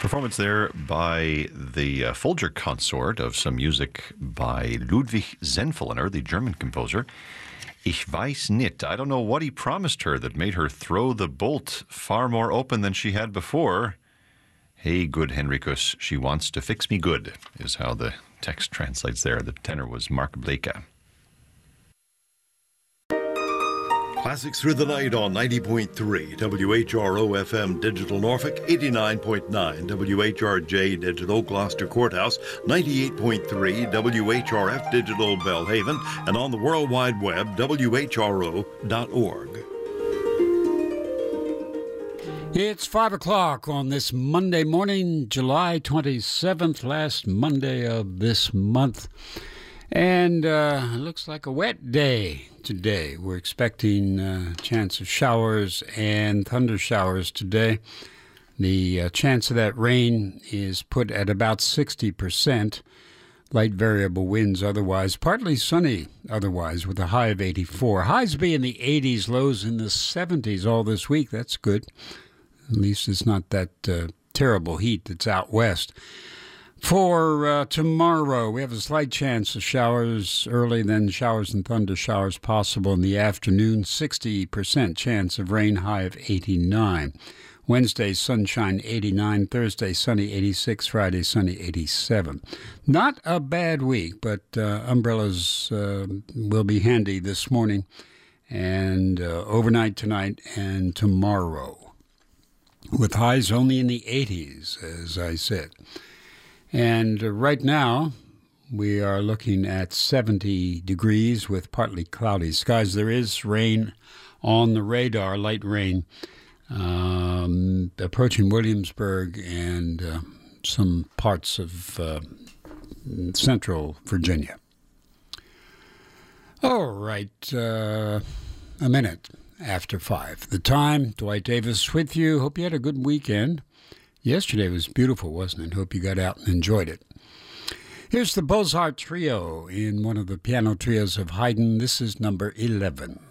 Performance there by the Folger Consort of some music by Ludwig Zenfellner, the German composer. Ich weiß nicht. I don't know what he promised her that made her throw the bolt far more open than she had before. Hey, good Henricus, she wants to fix me good, is how the text translates there. The tenor was Mark Blake. Classics Through the Night on 90.3 WHRO FM Digital Norfolk, 89.9 WHRJ Digital Gloucester Courthouse, 98.3 WHRF Digital Belhaven, and on the World Wide Web, WHRO.org. It's 5 o'clock on this Monday morning, July 27th, last Monday of this month. And it looks like a wet day today. We're expecting a chance of showers and thunder showers today. The chance of that rain is put at about 60%. Light variable winds otherwise. Partly sunny otherwise with a high of 84. Highs be in the 80s, lows in the 70s all this week. That's good. At least it's not that terrible heat that's out west. For tomorrow, we have a slight chance of showers early, then showers and thunder showers possible in the afternoon. 60% chance of rain, high of 89. Wednesday, sunshine, 89. Thursday, sunny, 86. Friday, sunny, 87. Not a bad week, but umbrellas will be handy this morning and overnight tonight and tomorrow, with highs only in the 80s, as I said. And right now, we are looking at 70 degrees with partly cloudy skies. There is rain on the radar, light rain, approaching Williamsburg and some parts of central Virginia. All right, a minute after 5. The time, Dwight Davis with you. Hope you had a good weekend. Yesterday was beautiful, wasn't it? Hope you got out and enjoyed it. Here's the Beaux-Arts Trio in one of the piano trios of Haydn. This is number 11.